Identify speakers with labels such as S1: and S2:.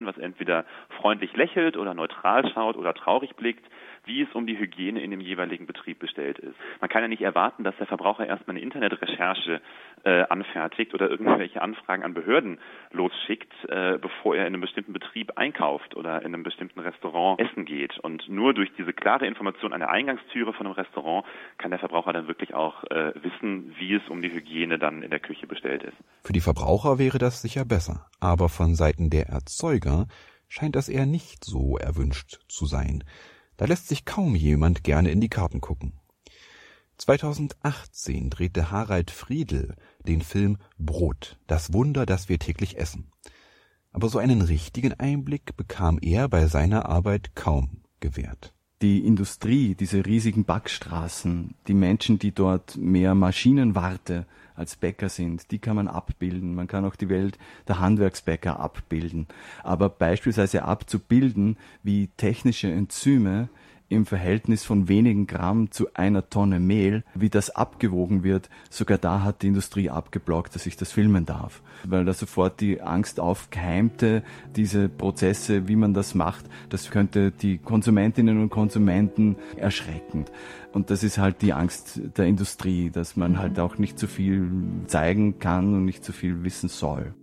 S1: das entweder freundlich lächelt oder neutral schaut oder traurig blickt, wie es um die Hygiene in dem jeweiligen Betrieb bestellt ist. Man kann ja nicht erwarten, dass der Verbraucher erstmal eine Internetrecherche anfertigt oder irgendwelche Anfragen an Behörden losschickt, bevor er in einem bestimmten Betrieb einkauft oder in einem bestimmten Restaurant essen geht. Und nur durch diese klare Information an der Eingangstüre von einem Restaurant kann der Verbraucher dann wirklich auch wissen, wie es um die Hygiene dann in der Küche bestellt ist.
S2: Für die Verbraucher wäre das sicher besser, aber von Seiten der Erzeuger scheint das eher nicht so erwünscht zu sein. Da lässt sich kaum jemand gerne in die Karten gucken. 2018 drehte Harald Friedl den Film Brot, das Wunder, das wir täglich essen. Aber so einen richtigen Einblick bekam er bei seiner Arbeit kaum gewährt.
S3: Die Industrie, diese riesigen Backstraßen, die Menschen, die dort mehr Maschinenwarte als Bäcker sind, die kann man abbilden. Man kann auch die Welt der Handwerksbäcker abbilden. Aber beispielsweise abzubilden, wie technische Enzyme im Verhältnis von wenigen Gramm zu einer Tonne Mehl, wie das abgewogen wird, sogar da hat die Industrie abgeblockt, dass ich das filmen darf. Weil da sofort die Angst aufkeimte, diese Prozesse, wie man das macht, das könnte die Konsumentinnen und Konsumenten erschrecken. Und das ist halt die Angst der Industrie, dass man halt auch nicht zu viel zeigen kann und nicht zu viel wissen soll.